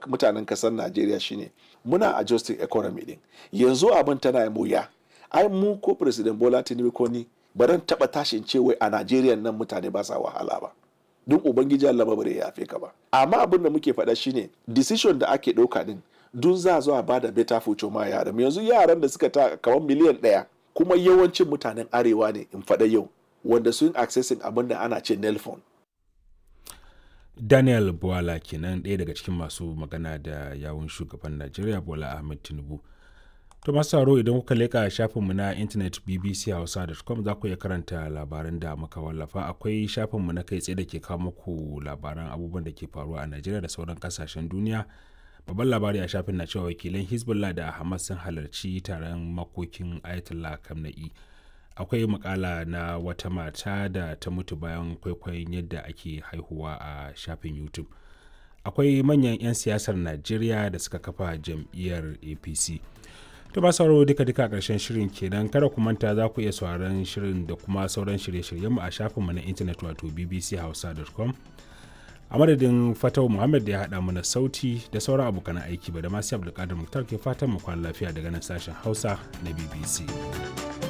mutanen kasar Najeriya shine muna adjusting economy din. Yanzu abin tana mu ya. Ai mu ko President Bola Tinubu ko ni baran taba tashin ce wai a Najeriya nan mutane ba sa wahala ba. Don Ubangiji Allah ba bare ya yafe ka ba. Amma abin da muke faɗa shine decision da ake ɗauka din dun za zo a bada better future ma yaran. Yanzu yaran da suka ta kamar miliyan 1 kuma yawancin mutanen arewa ne in faɗa yau wanda sun accessing abin da ana ce Nelfon. Daniel Bwala kenan ɗaya daga cikin masu magana da yawun shugaban Najeriya Bola Ahmed Tinubu. To masu sauraro idan kuka leƙa shafinmu na intanet bbchausa.com za ku iya karanta labaran da muka wallafa. Akwai shafinmu na kai tsaye da ke kawo muku labaran abubuwan da ke faruwa a Najeriya da sauran kasashen duniya. Babban labari a shafin na cewa wakilan Hezbollah da Hamas sun halarci taron makokin Ayatollah Khamenei. Akwai makala na wata mata da ta mutu bayan kwaikwayon yadda ake haihuwa a shafin YouTube. Akwai manyan 'yan siyasar Najeriya da suka kafa jam'iyyar APC. To ba sauraro duka ƙarshen shirin kenan, kada ku manta za ku iya sauraron shirin da kuma sauran shirye-shiryenmu a shafinmu na intanet wato bbchausa.com. A madadin Fatau Muhammad da ya haɗa mana sauti da sauran abokan aiki ba da masu Abdulkadir Muktar ke fatan mu kwana lafiya daga nan sashen Hausa na BBC.